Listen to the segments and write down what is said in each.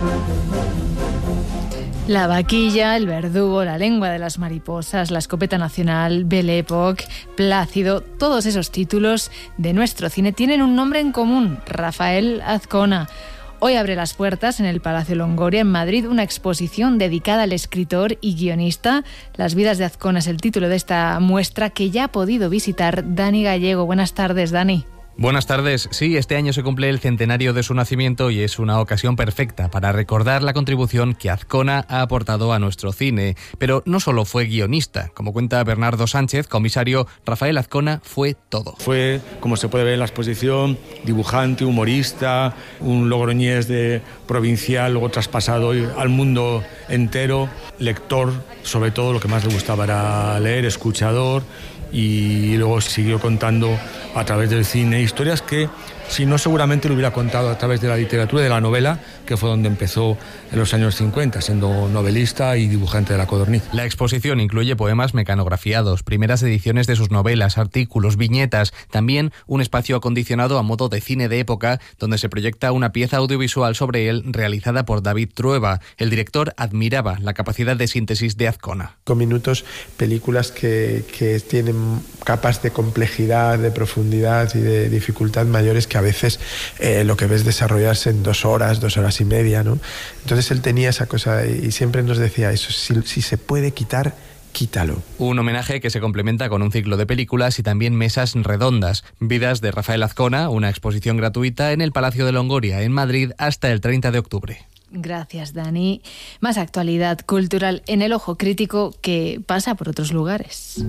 La vaquilla, el verdugo, la lengua de las mariposas, la escopeta nacional, Belle Époque, Plácido, todos esos títulos de nuestro cine tienen un nombre en común: Rafael Azcona. Hoy abre las puertas en el Palacio Longoria, en Madrid, una exposición dedicada al escritor y guionista. Las vidas de Azcona es el título de esta muestra que ya ha podido visitar Dani Gallego. Buenas tardes, Dani. Buenas tardes. Sí, este año se cumple el centenario de su nacimiento y es una ocasión perfecta para recordar la contribución que Azcona ha aportado a nuestro cine. Pero no solo fue guionista. Como cuenta Bernardo Sánchez, comisario, Rafael Azcona fue todo. Fue, como se puede ver en la exposición, dibujante, humorista, un logroñés de provincial, luego traspasado al mundo entero, lector, sobre todo lo que más le gustaba era leer, escuchador, y luego siguió contando a través del cine historias que, si no, seguramente lo hubiera contado a través de la literatura y de la novela, que fue donde empezó en los años 50, siendo novelista y dibujante de La Codorniz. La exposición incluye poemas mecanografiados, primeras ediciones de sus novelas, artículos, viñetas, también un espacio acondicionado a modo de cine de época, donde se proyecta una pieza audiovisual sobre él realizada por David Trueba. El director admiraba la capacidad de síntesis de Azcona. Con minutos, películas que tienen capas de complejidad, de profundidad y de dificultad mayores que a veces lo que ves desarrollarse en 2 horas y media, ¿no? Entonces él tenía esa cosa y siempre nos decía eso: si se puede quitar, quítalo. Un homenaje que se complementa con un ciclo de películas y también mesas redondas. Vidas de Rafael Azcona, una exposición gratuita en el Palacio de Longoria, en Madrid, hasta el 30 de octubre. Gracias, Dani. Más actualidad cultural en el ojo crítico, que pasa por otros lugares.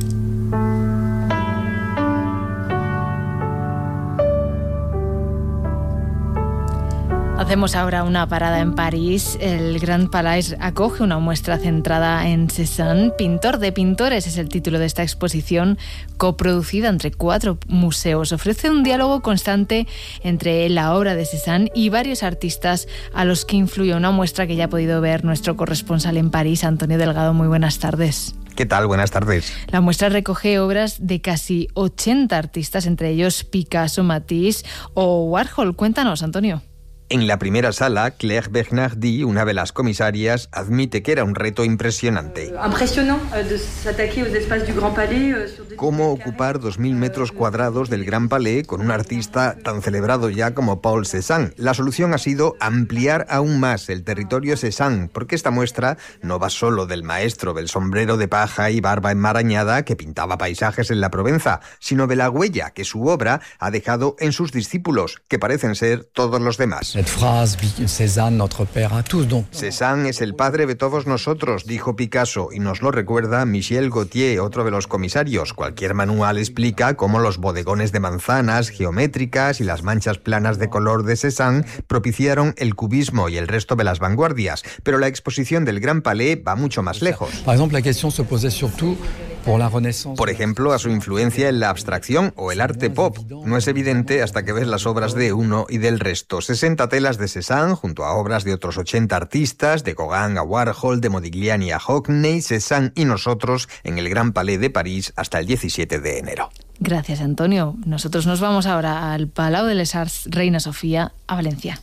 Hacemos ahora una parada en París. El Grand Palais acoge una muestra centrada en Cézanne. Pintor de pintores es el título de esta exposición, coproducida entre 4 museos. Ofrece un diálogo constante entre la obra de Cézanne y varios artistas a los que influye. Una muestra que ya ha podido ver nuestro corresponsal en París, Antonio Delgado. Muy buenas tardes. ¿Qué tal? Buenas tardes. La muestra recoge obras de casi 80 artistas, entre ellos Picasso, Matisse o Warhol. Cuéntanos, Antonio. En la primera sala, Claire Bernardi, una de las comisarias, admite que era un reto impresionante. ¿Cómo ocupar 2.000 metros cuadrados del Grand Palais con un artista tan celebrado ya como Paul Cézanne? La solución ha sido ampliar aún más el territorio Cézanne, porque esta muestra no va solo del maestro del sombrero de paja y barba enmarañada que pintaba paisajes en la Provenza, sino de la huella que su obra ha dejado en sus discípulos, que parecen ser todos los demás. Cézanne es el padre de todos nosotros, dijo Picasso, y nos lo recuerda Michel Gauthier, otro de los comisarios. Cualquier manual explica cómo los bodegones de manzanas geométricas y las manchas planas de color de Cézanne propiciaron el cubismo y el resto de las vanguardias, pero la exposición del Grand Palais va mucho más lejos. Por ejemplo, a su influencia en la abstracción o el arte pop. No es evidente hasta que ves las obras de uno y del resto. 60 telas de Cézanne, junto a obras de otros 80 artistas, de Gauguin a Warhol, de Modigliani a Hockney, Cézanne y nosotros, en el Grand Palais de París hasta el 17 de enero. Gracias, Antonio. Nosotros nos vamos ahora al Palau de les Arts Reina Sofía, a Valencia.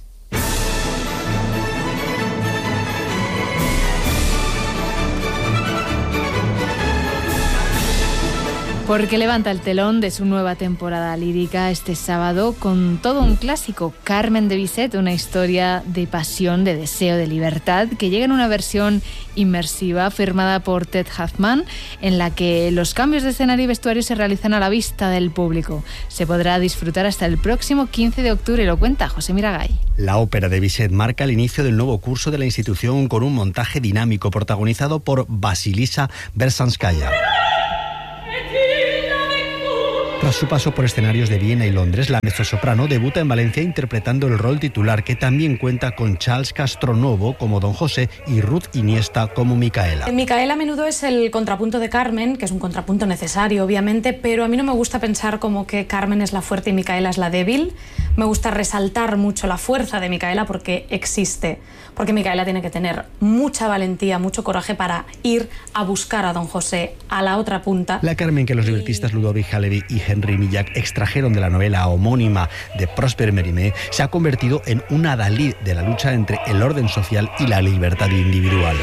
Porque levanta el telón de su nueva temporada lírica este sábado con todo un clásico, Carmen de Bizet, una historia de pasión, de deseo, de libertad, que llega en una versión inmersiva firmada por Ted Huffman, en la que los cambios de escenario y vestuario se realizan a la vista del público. Se podrá disfrutar hasta el próximo 15 de octubre, lo cuenta José Miragay. La ópera de Bizet marca el inicio del nuevo curso de la institución con un montaje dinámico protagonizado por Vasilisa Bersanskaya. Tras su paso por escenarios de Viena y Londres, la mezzosoprano debuta en Valencia interpretando el rol titular, que también cuenta con Charles Castronovo como Don José y Ruth Iniesta como Micaela. Micaela a menudo es el contrapunto de Carmen, que es un contrapunto necesario, obviamente, pero a mí no me gusta pensar como que Carmen es la fuerte y Micaela es la débil, me gusta resaltar mucho la fuerza de Micaela porque existe. Porque Micaela tiene que tener mucha valentía, mucho coraje para ir a buscar a don José a la otra punta. La Carmen que los libretistas Ludovic Halevi y Henry Millac extrajeron de la novela homónima de Prosper Mérimée se ha convertido en un adalid de la lucha entre el orden social y la libertad individual.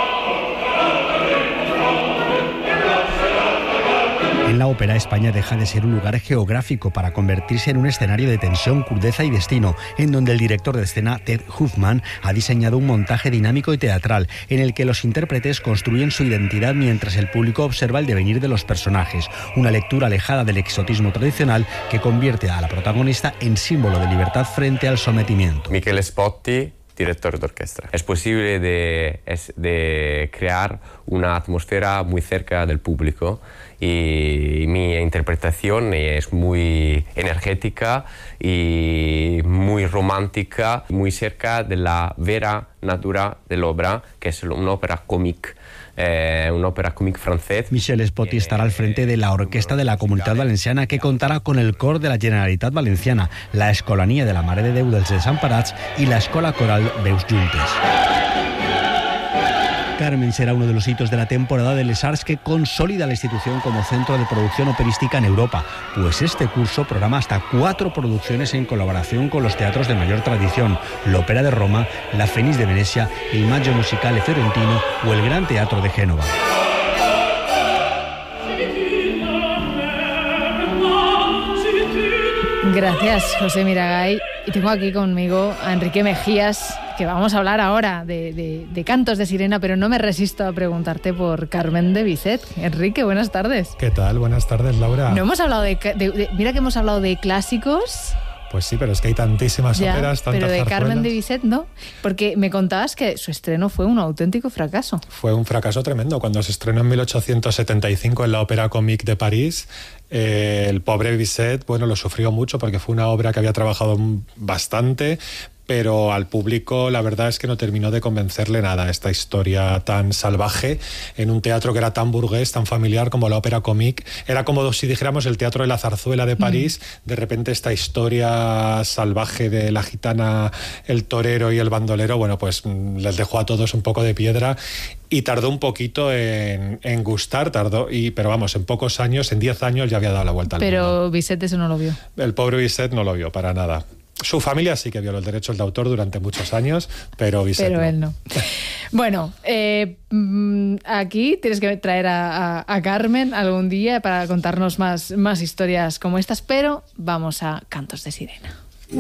En la ópera, España deja de ser un lugar geográfico para convertirse en un escenario de tensión, crudeza y destino, en donde el director de escena, Ted Huffman, ha diseñado un montaje dinámico y teatral en el que los intérpretes construyen su identidad mientras el público observa el devenir de los personajes. Una lectura alejada del exotismo tradicional que convierte a la protagonista en símbolo de libertad frente al sometimiento. Michele Spotti, director de orquesta. Es posible de crear una atmósfera muy cerca del público y mi interpretación es muy energética y muy romántica, muy cerca de la vera natura de la obra, que es una ópera cómica. Un ópera cómic francés. Michel Spotti estará al frente de la orquesta de la Comunitat Valenciana, que contará con el cor de la Generalitat Valenciana, la Escolanía de la Mare de Déu dels Desemparats y la Escola Coral Veus Juntes. Carmen será uno de los hitos de la temporada de Les Arts que consolida la institución como centro de producción operística en Europa, pues este curso programa hasta 4 producciones en colaboración con los teatros de mayor tradición: l'Òpera de Roma, la Fenice de Venecia, el Maggio Musicale Fiorentino o el Gran Teatro de Génova. Gracias, José Miragay. Y tengo aquí conmigo a Enrique Mejías, que vamos a hablar ahora de Cantos de Sirena, pero no me resisto a preguntarte por Carmen de Bizet. Enrique, buenas tardes. ¿Qué tal? Buenas tardes, Laura. No hemos hablado mira que hemos hablado de clásicos. Pues sí, pero es que hay tantísimas óperas, tantas pero de zarzuelas. Carmen de Bizet no, porque me contabas que su estreno fue un auténtico fracaso. Fue un fracaso tremendo. Cuando se estrenó en 1875 en la Ópera Comique de París, el pobre Bizet, lo sufrió mucho porque fue una obra que había trabajado bastante, pero al público la verdad es que no terminó de convencerle nada esta historia tan salvaje en un teatro que era tan burgués, tan familiar como la Ópera Comique. Era como si dijéramos el Teatro de la Zarzuela de París. De repente esta historia salvaje de la gitana, el torero y el bandolero, pues les dejó a todos un poco de piedra y tardó un poquito en gustar, pero en pocos años, en 10 años ya había dado la vuelta al mundo. Pero Bizet eso no lo vio. El pobre Bizet no lo vio para nada. Su familia sí que violó los derechos de autor durante muchos años, pero Bizet él no. Bueno, aquí tienes que traer a Carmen algún día para contarnos más historias como estas, pero vamos a Cantos de Sirena.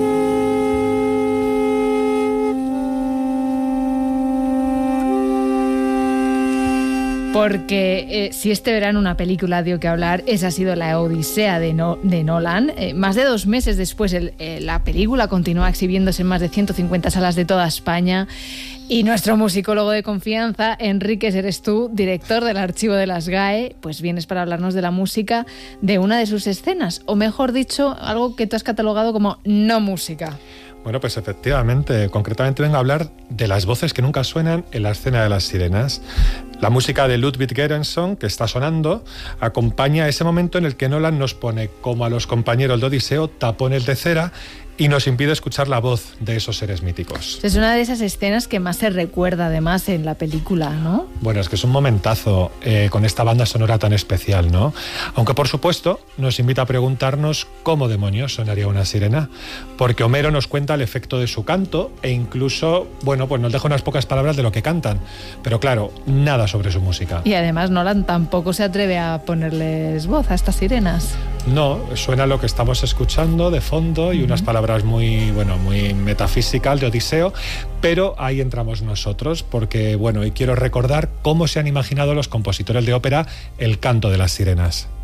Porque si este verano una película dio que hablar, esa ha sido La Odisea de Nolan. Más de 2 meses después, la película continúa exhibiéndose en más de 150 salas de toda España. Y nuestro musicólogo de confianza, Enrique, eres tú, director del Archivo de las GAE, pues vienes para hablarnos de la música de una de sus escenas, o mejor dicho, algo que tú has catalogado como no música. Pues efectivamente, concretamente vengo a hablar de las voces que nunca suenan en la escena de las sirenas. La música de Ludwig Göransson, que está sonando, acompaña ese momento en el que Nolan nos pone, como a los compañeros de Odiseo, tapones de cera y nos impide escuchar la voz de esos seres míticos. Es una de esas escenas que más se recuerda, además, en la película, ¿no? Es que es un momentazo con esta banda sonora tan especial, ¿no? Aunque, por supuesto, nos invita a preguntarnos cómo demonios sonaría una sirena, porque Homero nos cuenta el efecto de su canto e incluso, nos deja unas pocas palabras de lo que cantan, pero claro, nada sobre su música. Y además Nolan tampoco se atreve a ponerles voz a estas sirenas. No, suena lo que estamos escuchando de fondo y unas palabras muy metafísicas de Odiseo, pero ahí entramos nosotros porque, y quiero recordar cómo se han imaginado los compositores de ópera el canto de las sirenas.